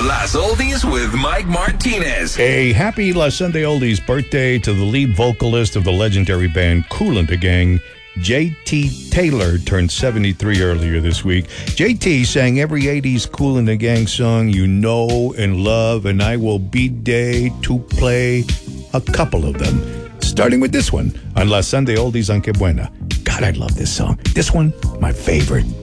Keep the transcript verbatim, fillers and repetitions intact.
Las Oldies with Mike Martinez. A happy La Sunday Oldies birthday to the lead vocalist of the legendary band Kool and the Gang. J T Taylor turned seventy-three earlier this week. J T sang every eighties Kool and the Gang song you know and love, and I will be there to play a couple of them, starting with this one on La Sunday Oldies on Que Buena. God, I love this song. This one, my favorite.